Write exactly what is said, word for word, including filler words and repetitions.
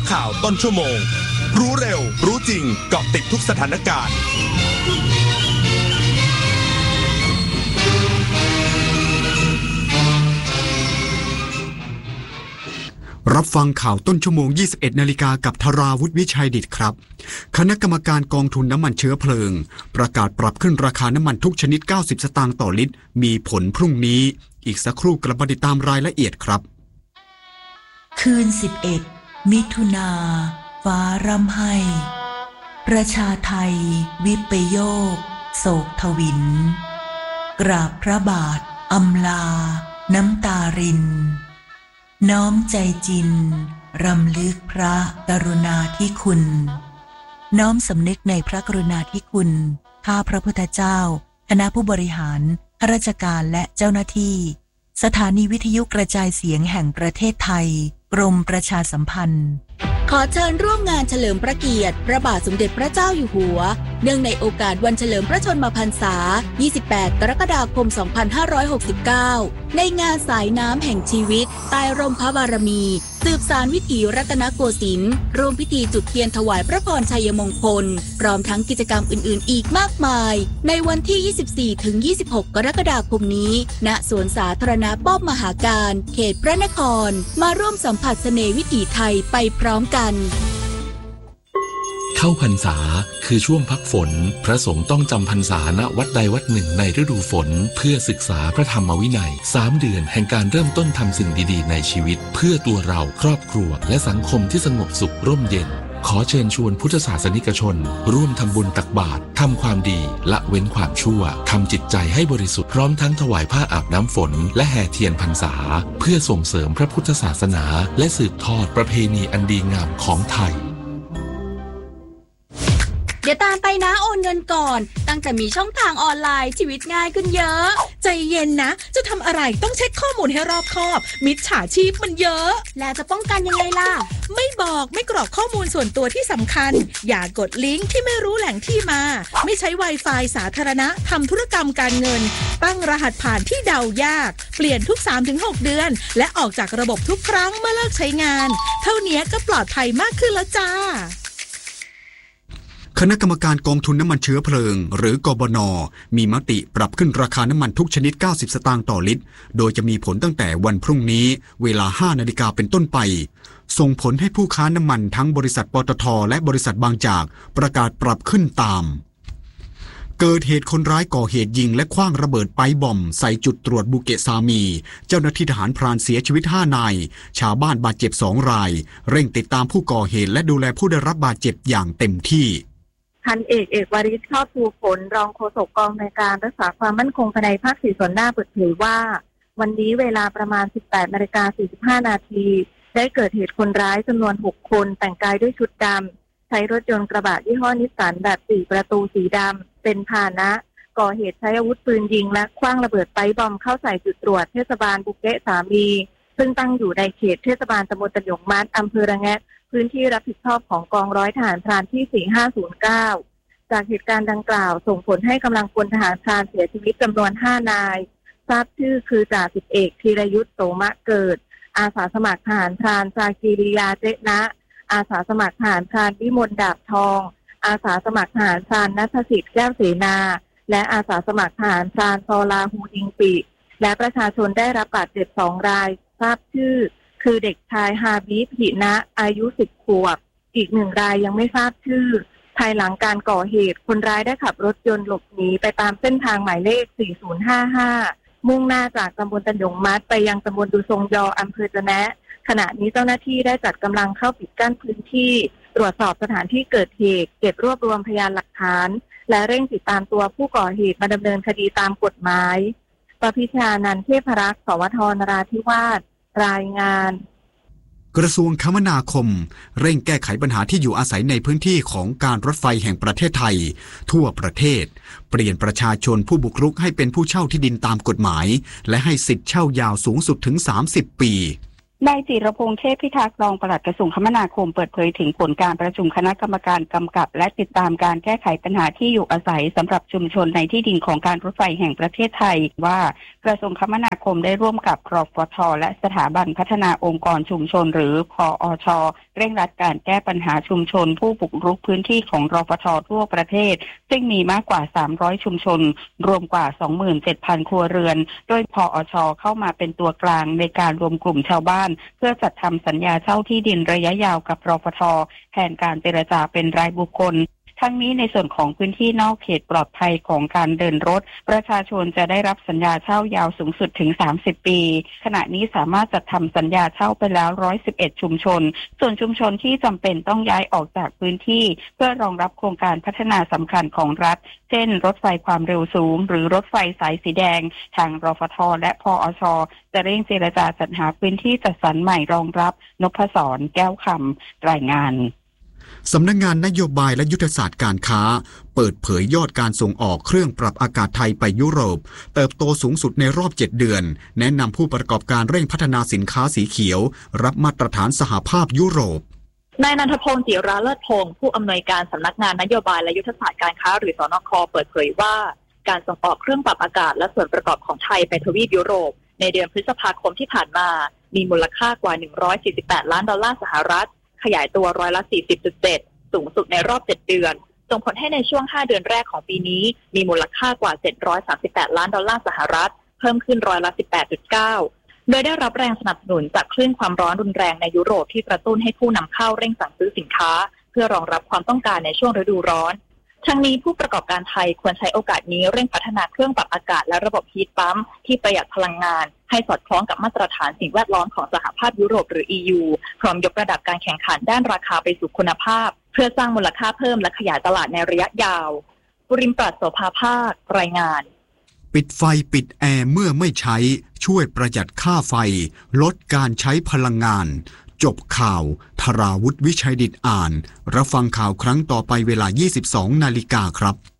ข่าวต้นชั่วโมงรู้เร็วรู้จริงเกาะติดทุกสถานการณ์รับฟังข่าวต้นชั่วโมง ยี่สิบเอ็ด นาฬิกากับธราวุฒิวิชัยดิษฐ์ครับคณะกรรมการกองทุนน้ำมันเชื้อเพลิงประกาศปรับขึ้นราคาน้ำมันทุกชนิดเก้าสิบสตางค์ต่อลิตรมีผลพรุ่งนี้อีกสักครู่กลับมาติดตามรายละเอียดครับคืนสิบเอ็ดมิถุนาฟ้าร่ำไห้ประชาไทยวิปโยคโศกทวินกราบพระบาทอำลาน้ำตารินน้อมใจจินรำลึกพระกรุณาธิคุณน้อมสำนึกในพระกรุณาธิคุณข้าพระพุทธเจ้าคณะผู้บริหารข้าราชการและเจ้าหน้าที่สถานีวิทยุกระจายเสียงแห่งประเทศไทยกรมประชาสัมพันธ์ขอเชิญร่วมงานเฉลิมพระเกียรติพระบาทสมเด็จพระเจ้าอยู่หัวเนื่องในโอกาสวันเฉลิมพระชนมพรรษายี่สิบแปดกรกฎาคมสองพันห้าร้อยหกสิบเก้าในงานสายน้ำแห่งชีวิตใต้ร่มพระบารมีสืบสานวิถีรัตนโกสินทร์ร่วมพิธีจุดเทียนถวายพระพรชัยมงคลพร้อมทั้งกิจกรรมอื่นๆอีกมากมายในวันที่ ยี่สิบสี่ถึงยี่สิบหก กรกฎาคมนี้ณสวนสาธารณะป้อมมหาการเขตพระนครมาร่วมสัมผัสเสน่ห์วิถีไทยไปพร้อมกันเข้าพรรษาคือช่วงพักฝนพระสงฆ์ต้องจำพรรษาณวัดใดวัดหนึ่งในฤดูฝนเพื่อศึกษาพระธรรมวินัยสามเดือนแห่งการเริ่มต้นทำสิ่งดีๆในชีวิตเพื่อตัวเราครอบครัวและสังคมที่สงบสุขร่มเย็นขอเชิญชวนพุทธศาสนิกชนร่วมทำบุญตักบาตรทำความดีละเว้นความชั่วทำจิตใจให้บริสุทธิ์พร้อมทั้งถวายผ้าอาบน้ำฝนและแห่เทียนพรรษาเพื่อส่งเสริมพระพุทธศาสนาและสืบทอดประเพณีอันดีงามของไทยเดี๋ยวตามไปนะโอนเงินก่อนตั้งแต่มีช่องทางออนไลน์ชีวิตง่ายขึ้นเยอะใจเย็นนะจะทำอะไรต้องเช็คข้อมูลให้รอบคอบมิจฉาชีพมันเยอะแล้วจะป้องกันยังไงล่ะไม่บอกไม่กรอกข้อมูลส่วนตัวที่สำคัญอย่ากดลิงก์ที่ไม่รู้แหล่งที่มาไม่ใช้ Wi-Fi สาธารณะทำธุรกรรมการเงินตั้งรหัสผ่านที่เดายากเปลี่ยนทุก สามถึงหก เดือนและออกจากระบบทุกครั้งเมื่อเลิกใช้งานเท่านี้ก็ปลอดภัยมากขึ้นแล้วจ้าคณะกรรมการกองทุนน้ำมันเชื้อเพลิงหรือกบน.มีมติปรับขึ้นราคาน้ำมันทุกชนิดเก้าสิบสตางค์ต่อลิตรโดยจะมีผลตั้งแต่วันพรุ่งนี้เวลา ห้านาฬิกาเป็นต้นไปส่งผลให้ผู้ค้าน้ำมันทั้งบริษัทปตท.และบริษัทบางจากประกาศปรับขึ้นตามเกิดเหตุคนร้ายก่อเหตุยิงและขว้างระเบิดไปบอมใส่จุดตรวจบุเกซามีเจ้าหน้าที่ทหารพรานเสียชีวิตห้านายชาวบ้านบาดเจ็บสองรายเร่งติดตามผู้ก่อเหตุและดูแลผู้ได้รับบาดเจ็บอย่างเต็มที่พันเอกเอกวริศชอบภูผลรองโฆษกกองในการรักษาความมั่นคงภายในภาคสี่ส่วนหน้าเปิดเผยว่าวันนี้เวลาประมาณ สิบแปดนาฬิกาสี่สิบห้า นาทีได้เกิดเหตุคนร้ายจำนวนหกคนแต่งกายด้วยชุดดำใช้รถยนต์กระบะยี่ห้อนิสสันแบบสี่ประตูสีดำเป็นพาหนะก่อเหตุใช้อาวุธปืนยิงและขว้างระเบิดไปบอมเข้าใส่จุดตรวจเทศบาลบุเกะสามีซึ่งตั้งอยู่ในเขตเทศบาลตำบลตะหยงมัดอำเภอระแงะพื้นที่รับผิดชอบของกองร้อยทหารพรานที่สี่ห้าศูนย์เก้าจากเหตุการณ์ดังกล่าวส่งผลให้กำลังพลทหารพรานเสียชีวิตจำนวนห้านายทราบชื่อคือจ่าสิบเอกธีรยุทธโสมะเกิดอาสาสมัครทหารพรานชากีริยาเจนะอาสาสมัครทหารพรานวิมลดาบทองอาสาสมัครทหารพรานณัฐสิทธิ์แก้วเสนาและอาสาสมัครทหารพรานซอลาฮูดิงปีและประชาชนได้รับบาดเจ็บสองรายทราบชื่อคือเด็กชายฮาบิบหินะอายุสิบขวบอีกหนึ่งรายยังไม่ทราบชื่อภายหลังการก่อเหตุคนร้ายได้ขับรถยนต์หลบหนีไปตามเส้นทางหมายเลขสี่ศูนย์ห้าห้ามุ่งหน้าจากตำบลตะหยงมัดไปยังตำบลดูทรงยออำเภอจะแนะขณะนี้เจ้าหน้าที่ได้จัดกำลังเข้าปิดกั้นพื้นที่ตรวจสอบสถานที่เกิดเหตุเก็บรวบรวมพยานหลักฐานและเร่งติดตามตัวผู้ก่อเหตุมาดำเนินคดีตามกฎหมายประพิชานันท์เทพรักษ์สวทนราธิวาสรายงานกระทรวงคมนาคมเร่งแก้ไขปัญหาที่อยู่อาศัยในพื้นที่ของการรถไฟแห่งประเทศไทยทั่วประเทศเปลี่ยนประชาชนผู้บุกรุกให้เป็นผู้เช่าที่ดินตามกฎหมายและให้สิทธิ์เช่ายาวสูงสุดถึงสามสิบปีนายจิรพงษ์เทพพิทักษ์รองปลัดกระทรวงคมนาคมเปิดเผยถึงผลการประชุมคณะกรรมการกำกับและติดตามการแก้ไขปัญหาที่อยู่อาศัยสำหรับชุมชนในที่ดินของการรถไฟแห่งประเทศไทยว่ากระทรวงคมนาคมได้ร่วมกับรฟท.และสถาบันพัฒนาองค์กรชุมชนหรือพอช.เร่งรัดการแก้ปัญหาชุมชนผู้บุกรุกพื้นที่ของรฟท.ทั่วประเทศซึ่งมีมากกว่าสามร้อยชุมชนรวมกว่า สองหมื่นเจ็ดพัน ครัวเรือนโดยพอช.เข้ามาเป็นตัวกลางในการรวมกลุ่มชาวบ้านเพื่อจัดทำสัญญาเช่าที่ดินระยะยาวกับรฟท.แทนการเจรจาเป็นรายบุคคลทั้งนี้ในส่วนของพื้นที่นอกเขตปลอดภัยของการเดินรถประชาชนจะได้รับสัญญาเช่ายาวสูงสุดถึงสามสิบปีขณะนี้สามารถจัดทำสัญญาเช่าไปแล้วหนึ่งร้อยสิบเอ็ดชุมชนส่วนชุมชนที่จำเป็นต้องย้ายออกจากพื้นที่เพื่อรองรับโครงการพัฒนาสำคัญของรัฐเช่นรถไฟความเร็วสูงหรือรถไฟสายสีแดงทางรฟท.และพอช.จะเร่งเจรจาจัดหาพื้นที่จัดสรรใหม่รองรับนพศรแก้วคำรายงานสำนักงานนโยบายและยุทธศาสตร์การค้าเปิดเผยยอดการส่งออกเครื่องปรับอากาศไทยไปยุโรปเติบโตสูงสุดในรอบเจ็ดเดือนแนะนำผู้ประกอบการเร่งพัฒนาสินค้าสีเขียวรับมาตรฐานสหภาพยุโรปนายนันทพงศ์จิราเลิศพงศ์ผู้อำนวยการสำนักงานนโยบายและยุทธศาสตร์การค้าหรือสนค.เปิดเผยว่าการส่งออกเครื่องปรับอากาศและส่วนประกอบของไทยไปทวีปยุโรปในเดือนพฤษภาคมที่ผ่านมามีมูลค่ากว่าหนึ่งร้อยสี่สิบแปดล้านดอลลาร์สหรัฐขยายตัวร้อยละ สี่สิบจุดเจ็ดสูงสุดในรอบเจ็ดเดือนส่งผลให้ในช่วงห้าเดือนแรกของปีนี้มีมูลค่ากว่าเจ็ดร้อยสามสิบแปดล้านดอลลาร์สหรัฐเพิ่มขึ้นร้อยละ สิบแปดจุดเก้า โดยได้รับแรงสนับสนุนจากคลื่นความร้อนรุนแรงในยุโรปที่กระตุ้นให้ผู้นำเข้าเร่งสั่งซื้อสินค้าเพื่อรองรับความต้องการในช่วงฤดูร้อนทั้งนี้ผู้ประกอบการไทยควรใช้โอกาสนี้เร่งพัฒนาเครื่องปรับอากาศและระบบฮีทปั๊มที่ประหยัดพลังงานให้สอดคล้องกับมาตรฐานสิ่งแวดล้อมของสหภาพยุโรปหรือ อี ยู พร้อมยกระดับการแข่งขันด้านราคาไปสู่คุณภาพเพื่อสร้างมูลค่าเพิ่มและขยายตลาดในระยะยาวบุริมปราศโสภาภาครายงานปิดไฟปิดแอร์เมื่อไม่ใช้ช่วยประหยัดค่าไฟลดการใช้พลังงานจบข่าวธราวุฒิวิชัยดิษฐ์อ่านรับฟังข่าวครั้งต่อไปเวลา ยี่สิบสองนาฬิกาครับ